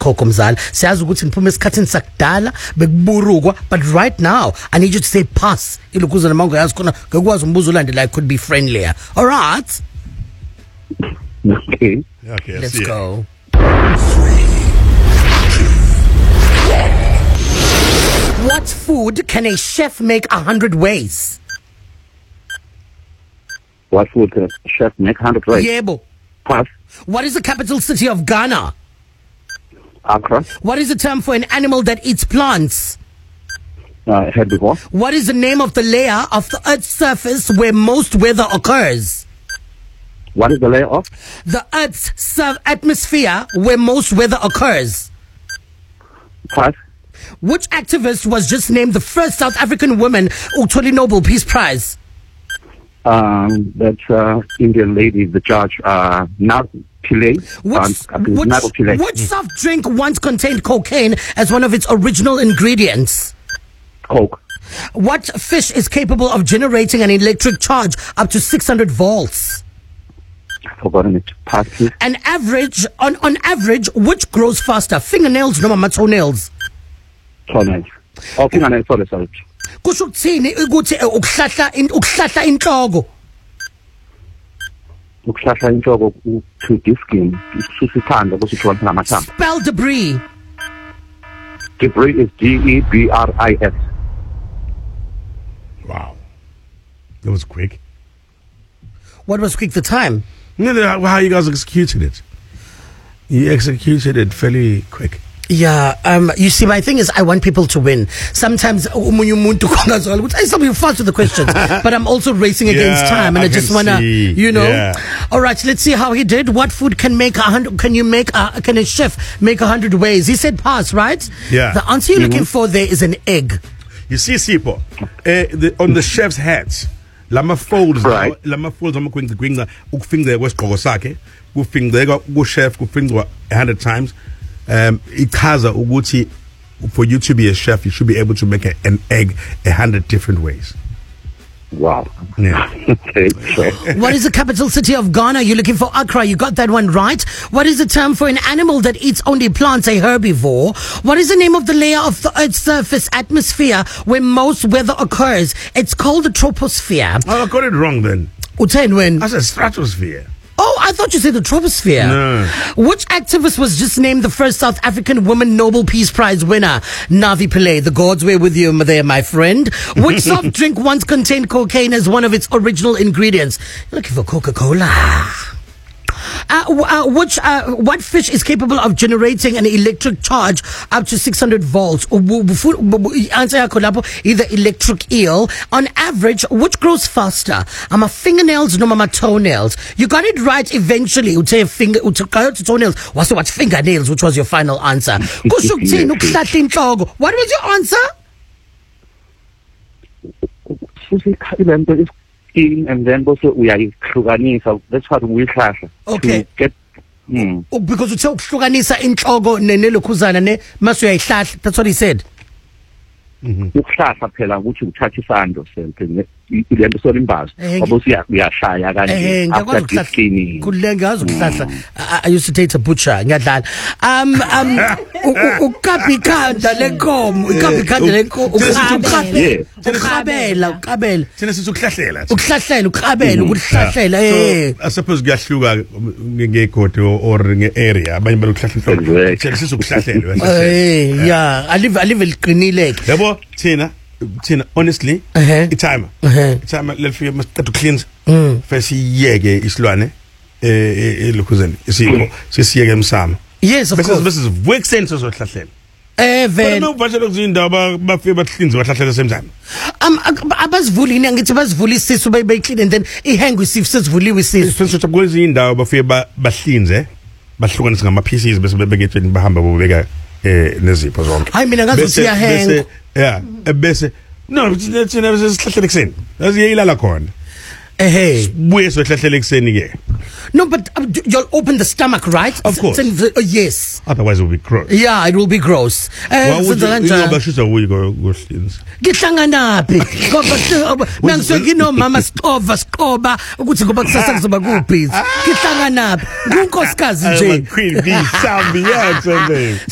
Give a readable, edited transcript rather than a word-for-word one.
Coco mzala. Siyazi ukuthi ngiphuma esikhathini sakudala bekuburukwa, but right now I need you to say pass. Ilukuza namango yazi khona ngekwazi umbuzo olandelayo could be friendlier. All right? Okay. Let's go. 3, 2, 1. What food can a chef make 100 ways? What food can a chef make 100 ways? Yebo. Pass. What is the capital city of Ghana? Accra. What is the term for an animal that eats plants? Herbivore. What is the name of the layer of the Earth's surface where most weather occurs? What is the layer of? The Earth's atmosphere where most weather occurs. Pass. Which activist was just named the first South African woman Uthole Nobel Peace Prize? That Indian lady, the judge, Nag Pillay. Which soft drink once contained cocaine as one of its original ingredients? Coke. What fish is capable of generating an electric charge up to 600 volts? I've forgotten it. Pass, please. On average, which grows faster, fingernails noma toenails? Toenails. Oh, fingernails, sorry. Kusho ukuthini ukuthi ukuhlahla inhloko? Ukuhlahla inhloko to diskin. Susithanda kusho ngamathambo. Spell debris. Debris is DEBRIS. Wow. That was quick. What was quick the time? How you guys executed it. You executed it fairly quick. Yeah, you see, my thing is I want people to win. Sometimes I still be fast with the questions, but I'm also racing against time, and I just wanna, All right, let's see how he did. What food can make 100? Can a chef make 100 ways? He said pass, right? Yeah. The answer you're looking for there is an egg. You see, Sipo, on the chef's hats, lama folds, right. Lama folds. I'm going to bring the ukfinger was kogosake, ukfinger go chef, ukfinger 100 times. Ikaza uguti, for you to be a chef, you should be able to make an egg 100 different ways. Wow. Yeah. Okay. Sure. What is the capital city of Ghana? You're looking for Accra. You got that one right. What is the term for an animal that eats only plants, a herbivore? What is the name of the layer of the Earth's surface atmosphere where most weather occurs? It's called the troposphere. Oh, I got it wrong then. Utain when? I said stratosphere. Oh, I thought you said the troposphere. No. Which activist was just named the first South African woman Nobel Peace Prize winner? Navi Pillay. The gods were with you there, my friend. Which soft drink once contained cocaine as one of its original ingredients? You're looking for Coca-Cola. What fish is capable of generating an electric charge up to 600 volts? Answer yakho lapho, either electric eel. On average, which grows faster? Fingernails no mama toenails. You got it right eventually. Toenails. What fingernails, which was your final answer? What was your answer? And then also we are hlukanisa. That's what we have. Okay. To get. Because uthe ukuhlukanisa inhloko nelokhuzana ne masu uyayihlahla. That's what he said. Ukuhlahla phela ukuthi uthatha isando selke lento sola imbazo ngoba uyashaya kanje after disking. Kulengazi ukuhlahla. I used to date a butcher ngiyadlala. Ukapha ikhanda lenkomo, ukhabela. Thina sithi ukuhlahlela. Ukuhlahlela. I suppose kuyahluka ngegodi or ngearea abanye baluhlahla inhloko. Thina sithi ukuhlahlela. Yeah, I live eliqinile. Yabo Tina, honestly, timer lefika must to cleanse first yeke isilwane elokhuzeni siyeke emsamo. Yes, of course. This is work sense sohlahlela. Vele no bachelor kuzindawo bafike bahlinze bahlahlela semzamo. Abasivulini ngithi basivula isisu bayiclean and then ihang isifu sesivuliwe isisu. Sense ukuthi indawo bafike bahlinze bahlukanisa ngama pieces bese bebeketheni bahamba bobeka nezipho zonke. Hayi mina ngazi ukuthi iyahang. Yeah, bese no thina sesihlahlela ekseni. Aziyilala khona. Buye sohlahlela ekseni ke. No, but you'll open the stomach, right? Of course. Yes. Otherwise it will be gross. Yeah, it will be gross. Ngihlanganaphi? Mina ngisuke mama siqova ukuthi ngoba kusasa kuzoba kubhizi. Ngihlanganaphi? Kunkosikazi nje. Queen B sound beyond something.